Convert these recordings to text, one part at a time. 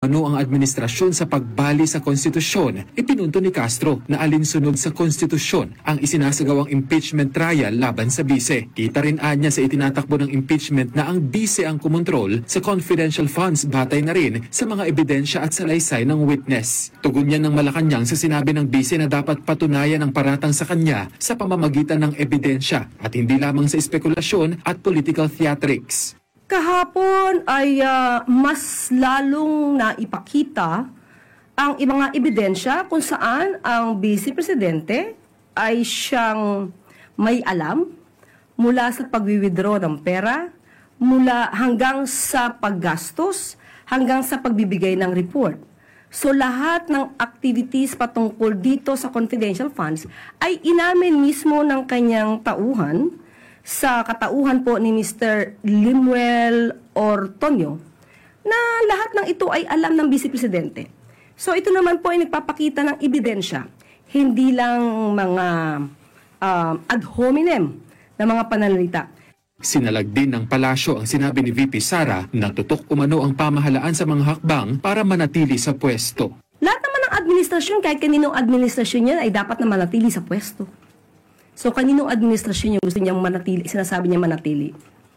umano ang administrasyon sa pagbali sa konstitusyon, ipinunto ni Castro na alinsunod sa konstitusyon ang isinasagawang impeachment trial laban sa bise. Kita rin anya sa itinatakbo ng impeachment na ang bise ang kumontrol sa confidential funds batay na rin sa mga ebidensya at salaysay ng witness. Tugon niya ng Malacanang sa sinabi ng bise na dapat patunayan ang paratang sa kanya sa pamamagitan ng ebidensya at hindi lamang sa espekulasyon at political theatrics. Kahapon ay mas lalong naipakita ang mga ebidensya kung saan ang Vice Presidente ay siyang may alam mula sa pagwi-withdraw ng pera, mula hanggang sa paggastos, hanggang sa pagbibigay ng report. So lahat ng activities patungkol dito sa confidential funds ay inamin mismo ng kanyang tauhan sa katauhan po ni Mr. Limuel Ortonio na lahat ng ito ay alam ng Vice Presidente. So ito naman po ay nagpapakita ng ebidensya, hindi lang mga ad hominem na mga pananalita. Sinalag din ng palasyo ang sinabi ni VP Sara na tutok umano ang pamahalaan sa mga hakbang para manatili sa pwesto. Lahat naman ng administrasyon, kahit kaninong administrasyon yan, ay dapat na manatili sa pwesto. So, kaninong administrasyon yung gusto niyang manatili, sinasabi niya manatili?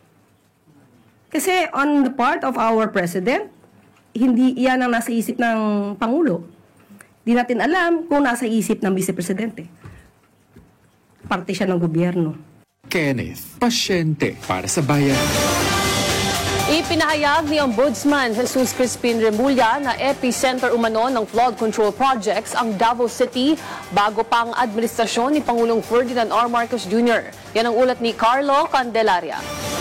Kasi on the part of our President, hindi yan ang nasa isip ng Pangulo. Di natin alam kung nasa isip ng Vice Presidente. Parte siya ng gobyerno. Kenneth, pasyente para sa bayan. Ipinahayag ni Ombudsman Jesus Crispin Remulla na epicenter umano ng flood control projects ang Davao City bago pa ang administrasyon ni Pangulong Ferdinand R. Marcos Jr. Yan ang ulat ni Carlo Candelaria.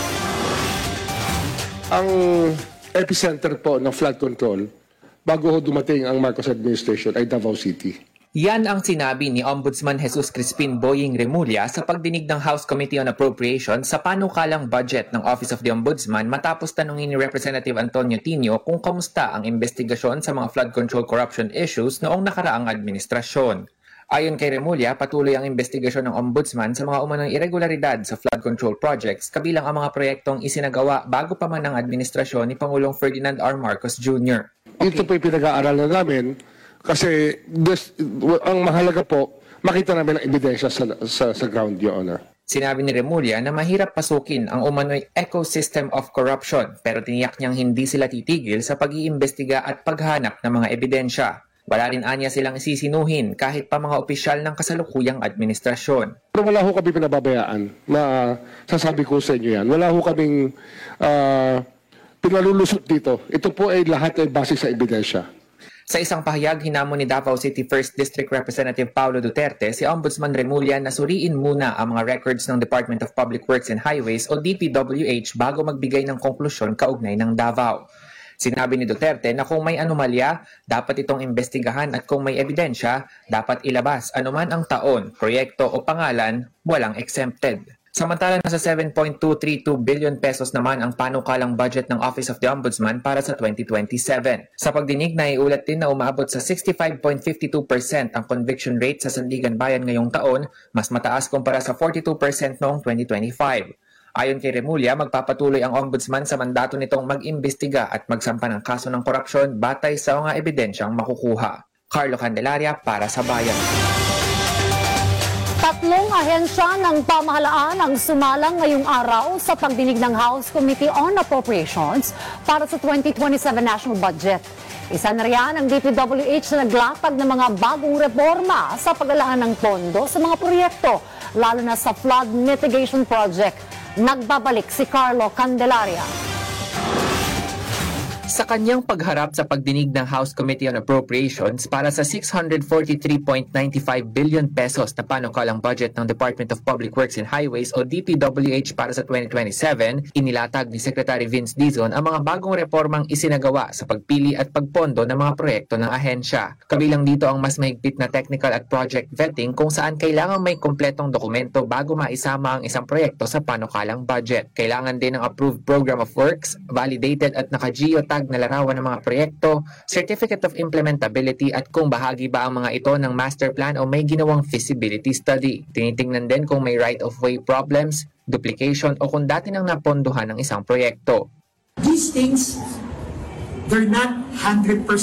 Ang epicenter po ng flood control bago dumating ang Marcos administration ay Davao City. Yan ang sinabi ni Ombudsman Jesus Crispin Boying Remulla sa pagdinig ng House Committee on Appropriations sa panukalang budget ng Office of the Ombudsman matapos tanungin ni Representative Antonio Tino kung kamusta ang investigasyon sa mga flood control corruption issues noong nakaraang administrasyon. Ayon kay Remulla, patuloy ang investigasyon ng Ombudsman sa mga umanong irregularidad sa flood control projects kabilang ang mga proyektong isinagawa bago pa man ang administrasyon ni Pangulong Ferdinand R. Marcos Jr. Ito po yung pinag-aaralan namin. Kasi ang mahalaga po, makita namin ang ebidensya sa ground, Your Honor. Sinabi ni Remulla na mahirap pasukin ang umano'y ecosystem of corruption pero tiniyak niyang hindi sila titigil sa pag-iimbestiga at paghanap ng mga ebidensya. Wala rin anya silang isisinuhin kahit pa mga opisyal ng kasalukuyang administrasyon. Pero wala ho kami pinababayaan na sasabi ko sa inyo yan. Wala ho kaming pinalulusot dito. Ito po ay lahat ay base sa ebidensya. Sa isang pahayag, hinamon ni Davao City 1st District Representative Paulo Duterte si Ombudsman Remulla na suriin muna ang mga records ng Department of Public Works and Highways o DPWH bago magbigay ng konklusyon kaugnay ng Davao. Sinabi ni Duterte na kung may anomalya, dapat itong imbestigahan at kung may ebidensya, dapat ilabas anuman ang taon, proyekto o pangalan, walang exempted. Samantala nasa 7.232 billion pesos naman ang panukalang budget ng Office of the Ombudsman para sa 2027. Sa pagdinig na iulat din na umaabot sa 65.52% ang conviction rate sa Sandigan Bayan ngayong taon, mas mataas kumpara sa 42% noong 2025. Ayon kay Remulla, magpapatuloy ang Ombudsman sa mandato nitong mag-imbestiga at magsampa ng kaso ng korupsyon batay sa mga ebidensyang makukuha. Carlo Candelaria para sa Bayan. Tatlong ahensya ng pamahalaan ang sumalang ngayong araw sa pagdinig ng House Committee on Appropriations para sa 2027 National Budget. Isa na riyan ang DPWH na naglatag ng mga bagong reforma sa paglalaan ng pondo sa mga proyekto, lalo na sa flood mitigation project. Nagbabalik si Carlo Candelaria. Sa kanyang pagharap sa pagdinig ng House Committee on Appropriations para sa 643.95 billion pesos na panukalang budget ng Department of Public Works and Highways o DPWH para sa 2027, inilatag ni Secretary Vince Dizon ang mga bagong reformang isinagawa sa pagpili at pagpondo ng mga proyekto ng ahensya. Kabilang dito ang mas mahigpit na technical at project vetting kung saan kailangan may kompletong dokumento bago maisama ang isang proyekto sa panukalang budget. Kailangan din ng approved program of works, validated at naka-geotag na larawan ng mga proyekto, certificate of implementability at kung bahagi ba ang mga ito ng master plan o may ginawang feasibility study. Tinitingnan din kung may right-of-way problems, duplication o kung dati nang napondohan ng isang proyekto. These things, they're not 100%